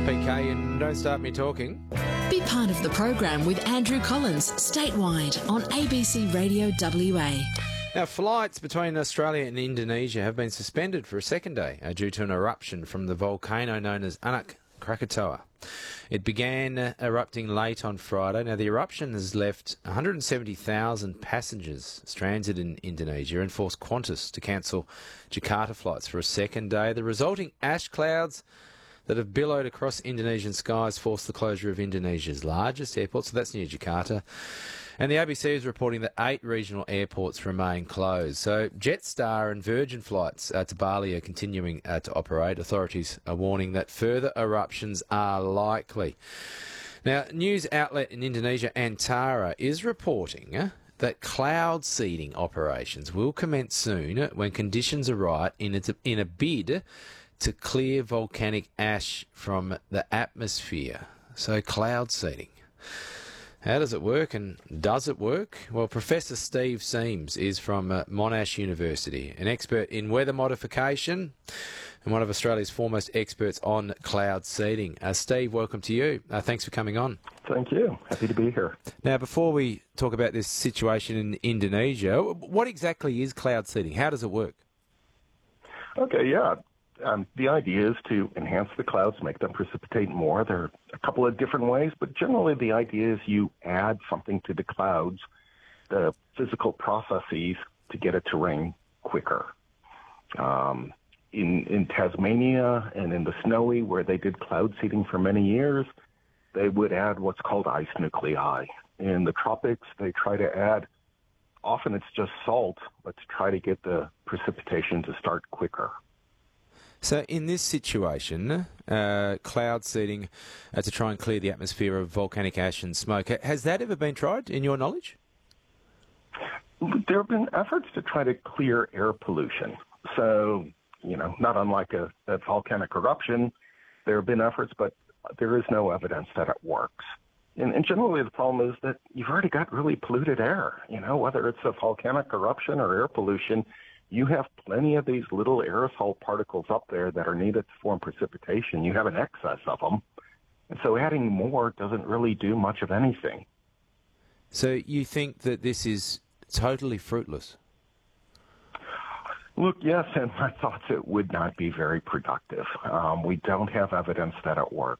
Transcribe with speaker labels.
Speaker 1: PK, and don't start me talking.
Speaker 2: Be part of the program with Andrew Collins, statewide on ABC Radio WA.
Speaker 1: Now, flights between Australia and Indonesia have been suspended for a second day due to an eruption from the volcano known as Anak Krakatoa. It began erupting late on Friday. Now, the eruption has left 170,000 passengers stranded in Indonesia and forced Qantas to cancel Jakarta flights for a second day. The resulting ash clouds that have billowed across Indonesian skies forced the closure of Indonesia's largest airport, so that's near Jakarta. And the ABC is reporting that 8 regional airports remain closed. So Jetstar and Virgin flights to Bali are continuing to operate. Authorities are warning that further eruptions are likely. Now, news outlet in Indonesia, Antara, is reporting that cloud seeding operations will commence soon when conditions are right in a bid to clear volcanic ash from the atmosphere. So cloud seeding. How does it work, and does it work? Well, Professor Steve Siems is from Monash University, an expert in weather modification and one of Australia's foremost experts on cloud seeding. Steve, welcome to you. Thanks for coming on.
Speaker 3: Thank you. Happy to be here.
Speaker 1: Now, before we talk about this situation in Indonesia, what exactly is cloud seeding? How does it work?
Speaker 3: Okay, yeah. The idea is to enhance the clouds, make them precipitate more. There are a couple of different ways, but generally the idea is you add something to the clouds, the physical processes to get it to rain quicker. In Tasmania and in the Snowy, where they did cloud seeding for many years, they would add what's called ice nuclei. In the tropics, they try to add, often it's just salt, but to try to get the precipitation to start quicker.
Speaker 1: So in this situation, cloud seeding to try and clear the atmosphere of volcanic ash and smoke, has that ever been tried, in your knowledge?
Speaker 3: There have been efforts to try to clear air pollution. So, not unlike a volcanic eruption, there have been efforts, but there is no evidence that it works. And generally the problem is that you've already got really polluted air, whether it's a volcanic eruption or air pollution. You have plenty of these little aerosol particles up there that are needed to form precipitation. You have an excess of them. And so adding more doesn't really do much of anything.
Speaker 1: So you think that this is totally fruitless?
Speaker 3: Look, yes, and my thoughts it would not be very productive. We don't have evidence that it works.